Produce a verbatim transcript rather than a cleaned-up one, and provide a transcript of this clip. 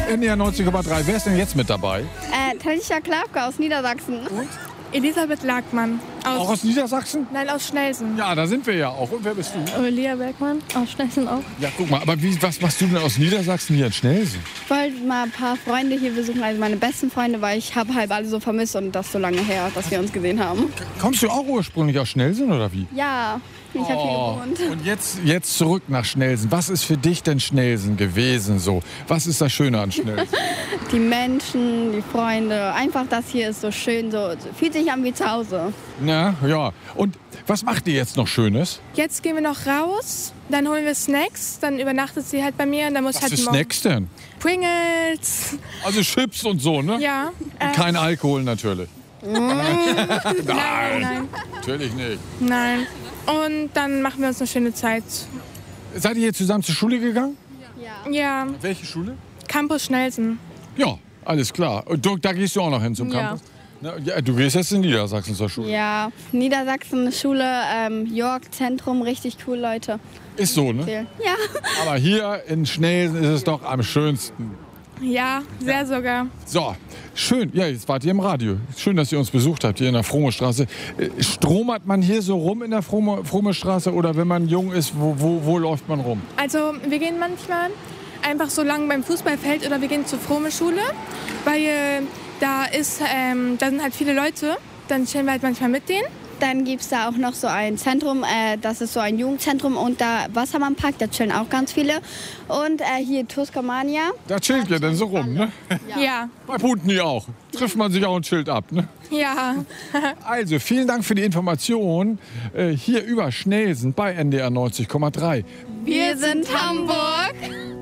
N D R neunzig Komma drei. Wer ist denn jetzt mit dabei? Äh, Talisha Klavka aus Niedersachsen. Und? Elisabeth Lagmann. Aus Auch aus Niedersachsen? Nein, aus Schnelsen. Ja, da sind wir ja auch. Und wer bist du? Lea Bergmann aus Schnelsen auch. Ja, guck mal, aber wie, was machst du denn aus Niedersachsen hier in Schnelsen? Ich wollte mal ein paar Freunde hier besuchen, also meine besten Freunde, weil ich habe halt alle so vermisst und das so lange her, dass wir uns gesehen haben. Kommst du auch ursprünglich aus Schnelsen oder wie? Ja, ich habe Oh, hier gewohnt. und jetzt, jetzt zurück nach Schnelsen. Was ist für dich denn Schnelsen gewesen so? Was ist das Schöne an Schnelsen? Die Menschen, die Freunde, einfach das hier ist so schön, so fühlt sich an wie zu Hause. Na, ja. Und was macht ihr jetzt noch Schönes? Jetzt gehen wir noch raus, dann holen wir Snacks, dann übernachtet sie halt bei mir und dann muss Was ich halt für morgen- Snacks denn? Pringles. Also Chips und so, ne? Ja. Äh, Kein Alkohol natürlich. nein, nein, Natürlich nicht. nein. Und dann machen wir uns eine schöne Zeit. Seid ihr hier zusammen zur Schule gegangen? Ja. Ja, Welche Schule? Campus Schnelsen. Ja, alles klar. Und du, da gehst du auch noch hin zum Ja. Campus? Na, ja, du gehst jetzt in Niedersachsen zur Schule. Ja, Niedersachsen, Schule, ähm, York, Zentrum, richtig cool, Leute. Ist so, ne? Ja. Aber hier in Schnelsen ist es doch am schönsten. Ja, sehr sogar. So, schön. Ja, jetzt wart ihr im Radio. Schön, dass ihr uns besucht habt hier in der Frohmestraße. Äh, Stromert man hier so rum in der Frohme- Frohmestraße oder wenn man jung ist, wo, wo, wo läuft man rum? Also wir gehen manchmal einfach so lang beim Fußballfeld oder wir gehen zur Fromme Schule, weil äh, da, ist, ähm, da sind halt viele Leute. Dann chillen wir halt manchmal mit denen. Dann gibt es da auch noch so ein Zentrum, äh, das ist so ein Jugendzentrum und da Wassermannpark, da chillen auch ganz viele. Und äh, hier Tuscomania. Da chillt ihr denn so rum, ne? Ja, Bei Putni auch. Trifft man sich auch und chillt ab, ne? ja. Also, vielen Dank für die Information äh, hier über Schnelsen bei N D R neunzig Komma drei. Wir sind Hamburg.